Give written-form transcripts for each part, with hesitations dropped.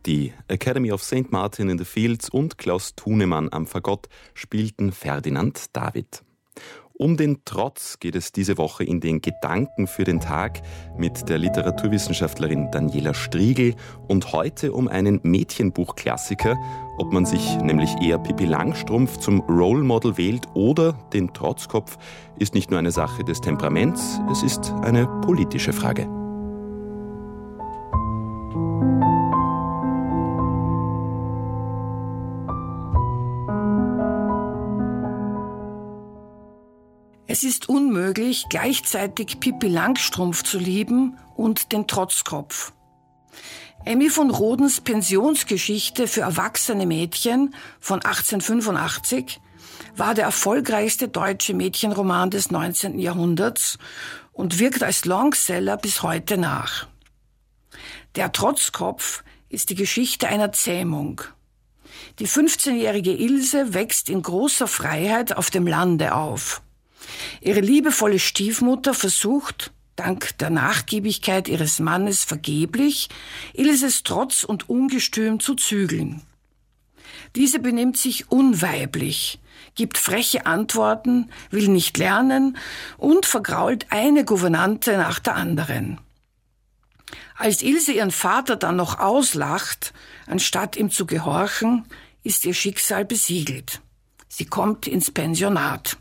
Die Academy of St. Martin in the Fields und Klaus Thunemann am Fagott spielten Ferdinand David. Um den Trotz geht es diese Woche in den Gedanken für den Tag mit der Literaturwissenschaftlerin Daniela Striegel und heute um einen Mädchenbuchklassiker, ob man sich nämlich eher Pippi Langstrumpf zum Role Model wählt oder den Trotzkopf, ist nicht nur eine Sache des Temperaments, es ist eine politische Frage. Es ist unmöglich, gleichzeitig Pippi Langstrumpf zu lieben und den Trotzkopf. Emmy von Rodens Pensionsgeschichte für erwachsene Mädchen von 1885 war der erfolgreichste deutsche Mädchenroman des 19. Jahrhunderts und wirkt als Longseller bis heute nach. Der Trotzkopf ist die Geschichte einer Zähmung. Die 15-jährige Ilse wächst in großer Freiheit auf dem Lande auf. Ihre liebevolle Stiefmutter versucht, dank der Nachgiebigkeit ihres Mannes vergeblich, Ilses Trotz und Ungestüm zu zügeln. Diese benimmt sich unweiblich, gibt freche Antworten, will nicht lernen und vergrault eine Gouvernante nach der anderen. Als Ilse ihren Vater dann noch auslacht, anstatt ihm zu gehorchen, ist ihr Schicksal besiegelt. Sie kommt ins Pensionat.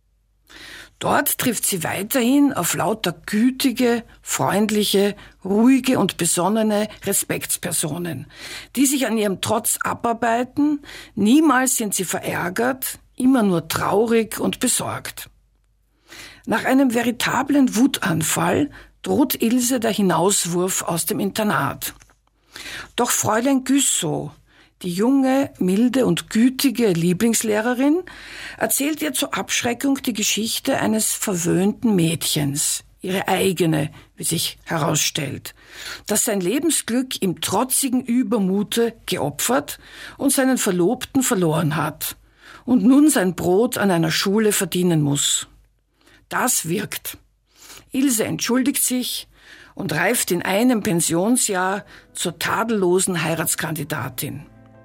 Dort trifft sie weiterhin auf lauter gütige, freundliche, ruhige und besonnene Respektspersonen, die sich an ihrem Trotz abarbeiten. Niemals sind sie verärgert, immer nur traurig und besorgt. Nach einem veritablen Wutanfall droht Ilse der Hinauswurf aus dem Internat. Doch Fräulein Güssow, die junge, milde und gütige Lieblingslehrerin, erzählt ihr zur Abschreckung die Geschichte eines verwöhnten Mädchens, ihre eigene, wie sich herausstellt, das sein Lebensglück im trotzigen Übermute geopfert und seinen Verlobten verloren hat und nun sein Brot an einer Schule verdienen muss. Das wirkt. Ilse entschuldigt sich und reift in einem Pensionsjahr zur tadellosen Heiratskandidatin.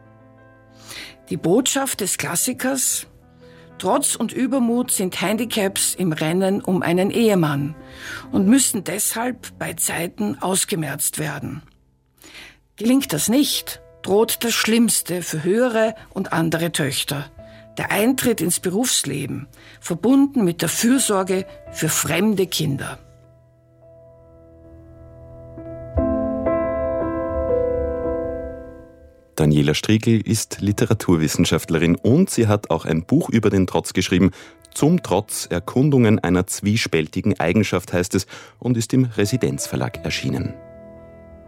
Die Botschaft des Klassikers: Trotz und Übermut sind Handicaps im Rennen um einen Ehemann und müssen deshalb bei Zeiten ausgemerzt werden. Gelingt das nicht, droht das Schlimmste für höhere und andere Töchter: der Eintritt ins Berufsleben, verbunden mit der Fürsorge für fremde Kinder. Daniela Striegel ist Literaturwissenschaftlerin und sie hat auch ein Buch über den Trotz geschrieben. Zum Trotz, Erkundungen einer zwiespältigen Eigenschaft heißt es und ist im Residenzverlag erschienen.